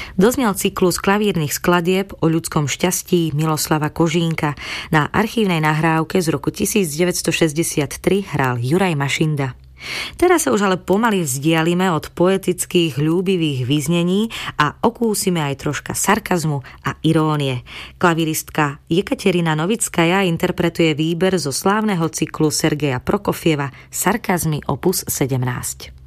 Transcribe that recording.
Doznel cyklus klavírnych skladieb o ľudskom šťastí Miloslava Kožínka. Na archívnej nahrávke z roku 1963 hral Juraj Mašinda. Teraz sa už ale pomaly vzdialime od poetických, ľúbivých vyznení a okúsime aj troška sarkazmu a irónie. Klavíristka Jekaterina Novickaja interpretuje výber zo slávneho cyklu Sergeja Prokofieva Sarkazmy opus 17.